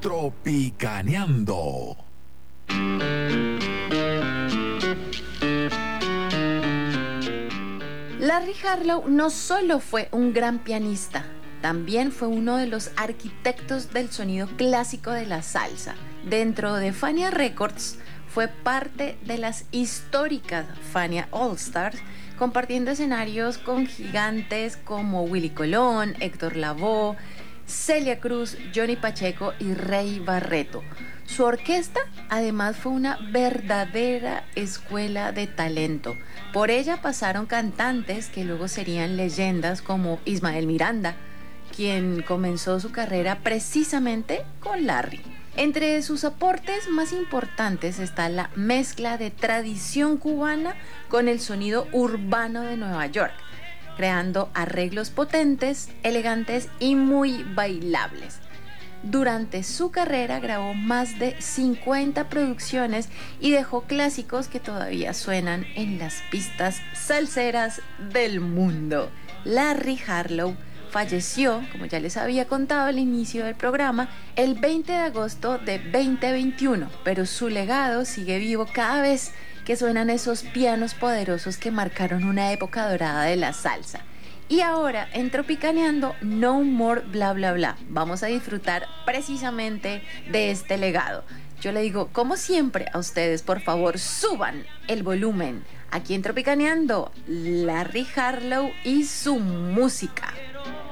Tropicaneando. Larry Harlow no solo fue un gran pianista, también fue uno de los arquitectos del sonido clásico de la salsa. Dentro de Fania Records fue parte de las históricas Fania All Stars, compartiendo escenarios con gigantes como Willy Colón, Héctor Lavoe, Celia Cruz, Johnny Pacheco y Rey Barreto. Su orquesta además fue una verdadera escuela de talento. Por ella pasaron cantantes que luego serían leyendas como Ismael Miranda, quien comenzó su carrera precisamente con Larry. Entre sus aportes más importantes está la mezcla de tradición cubana con el sonido urbano de Nueva York, creando arreglos potentes, elegantes y muy bailables. Durante su carrera grabó más de 50 producciones y dejó clásicos que todavía suenan en las pistas salseras del mundo. Larry Harlow falleció, como ya les había contado al inicio del programa, el 20 de agosto de 2021, pero su legado sigue vivo cada vez que suenan esos pianos poderosos que marcaron una época dorada de la salsa. Y ahora, en Tropicaneando, no more bla bla bla. Vamos a disfrutar precisamente de este legado. Yo le digo, como siempre, a ustedes, por favor, suban el volumen. Aquí en Tropicaneando, Larry Harlow y su música.